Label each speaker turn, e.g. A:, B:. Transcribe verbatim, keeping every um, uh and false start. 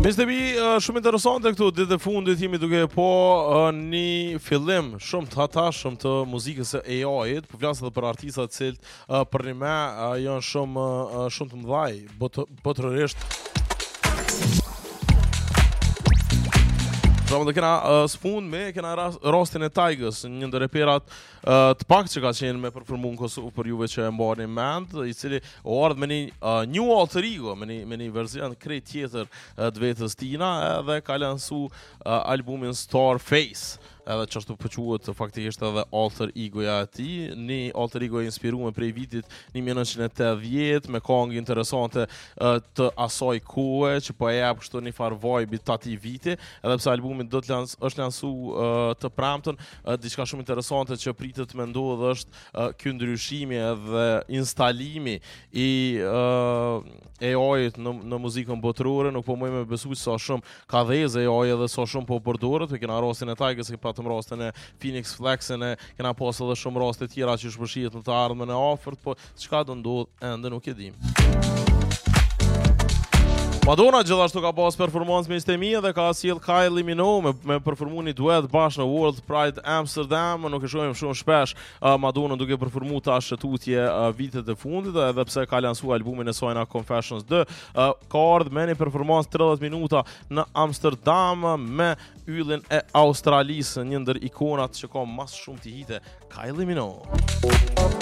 A: Mister B, uh, shumë interesante këtu, ditë e fundit jemi duke po uh, një fillim shumë të hatash, shumë të muzikës së A I-it, po flas edhe për artistat të cilët uh, për një me uh, janë shumë uh, shumë të mëdhaj, bot botërisht. Pra më dhe kena uh, sfund me, kena ras, rastin e Tigers, një ndër reperat uh, të pak që ka qenë me përformu në Kosovë për juve që e mbani mend, i cili o ardhë me një uh, new alter ego, me një, me një verzion krejt tjetër uh, të vetës tina, edhe ka lansu uh, albumin Starface. Edhe çashtu po quhet faktikisht edhe alter egoja e tij, një alter ego i inspiruar prej vitit një mijë e nëntëqind e tetëdhjetë me këngë interesante të asaj kohe që po e jap kështu një farë vibe të atij viti, edhe pse albumi do të lans është lansu uh, të premten, uh, diçka shumë interesante që pritet të ndodhë është uh, ky ndryshimi edhe instalimi i uh, A I-it në, në muzikën botërore, nuk po mujmë me besu që sa shumë ka dhezë A I edhe sa shumë po përdoret, pe kena rastin e Tigers, ke patëm rastin e Phoenix Flexin, e kena pas edhe shumë raste tjera që shpërshihet në të ardhmen e afërt, po çka do ndodh ende nuk e dim. Madonna gjithashtu ka pas performancë me istemie dhe ka sjell Kylie Minogue me, me performu një duet bashkë në World Pride Amsterdam, nuk e shohim shumë shpesh uh, Madonna duke performu tash tutje uh, vitet e fundit, edhe pse ka lansu albumin e saj na Confessions dy, uh, ka ardhur me një performancë tridhjetë minuta në Amsterdam me yllin e Australisë, një ndër ikonat që ka mas shumë të hite, Kylie Minogue.